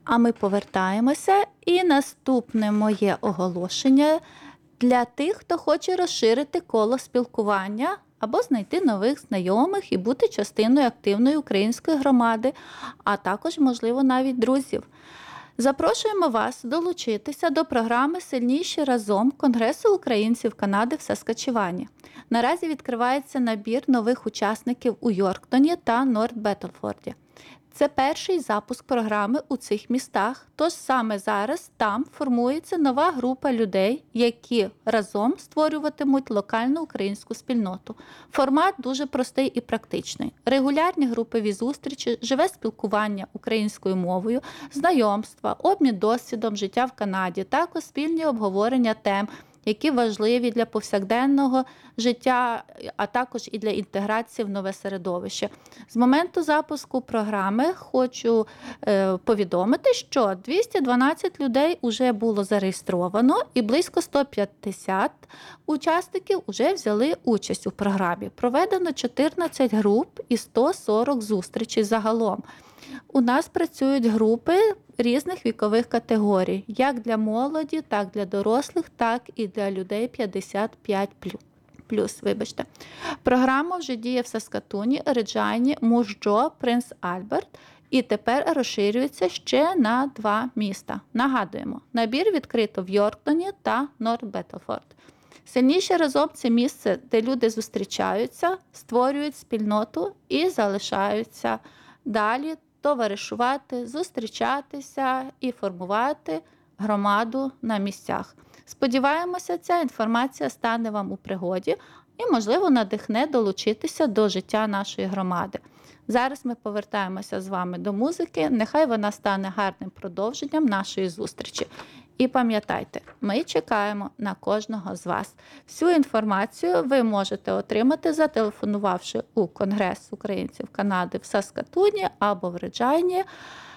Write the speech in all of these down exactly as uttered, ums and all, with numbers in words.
А ми повертаємося, і наступне моє оголошення для тих, хто хоче розширити коло спілкування або знайти нових знайомих і бути частиною активної української громади, а також, можливо, навіть друзів. Запрошуємо вас долучитися до програми «Сильніші разом» Конгресу українців Канади в Саскачевані. Наразі відкривається набір нових учасників у Йорктоні та Норт-Беттлфорді. Це перший запуск програми у цих містах, тож саме зараз там формується нова група людей, які разом створюватимуть локальну українську спільноту. Формат дуже простий і практичний. Регулярні групові зустрічі, живе спілкування українською мовою, знайомства, обмін досвідом життя в Канаді, також спільні обговорення тем, які важливі для повсякденного життя, а також і для інтеграції в нове середовище. З моменту запуску програми хочу е, повідомити, що двісті дванадцять людей вже було зареєстровано і близько сто п'ятдесят учасників вже взяли участь у програмі. Проведено чотирнадцять груп і сто сорок зустрічей загалом. У нас працюють групи різних вікових категорій, як для молоді, так для дорослих, так і для людей п'ятдесят п'ять плюс. Вибачте. Програма вже діє в Саскатуні, Реджайні, Мужджо, Принц Альберт і тепер розширюється ще на два міста. Нагадуємо, набір відкрито в Йорктоні та Норт-Беттлфорд. Сильніші разом – це місце, де люди зустрічаються, створюють спільноту і залишаються далі товаришувати, зустрічатися і формувати громаду на місцях. Сподіваємося, ця інформація стане вам у пригоді і, можливо, надихне долучитися до життя нашої громади. Зараз ми повертаємося з вами до музики. Нехай вона стане гарним продовженням нашої зустрічі. І пам'ятайте, ми чекаємо на кожного з вас. Всю інформацію ви можете отримати, зателефонувавши у Конгрес українців Канади в Саскатуні або в Реджайні,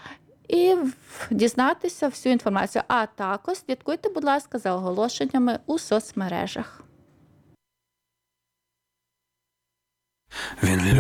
і дізнатися всю інформацію. А також слідкуйте, будь ласка, за оголошеннями у соцмережах.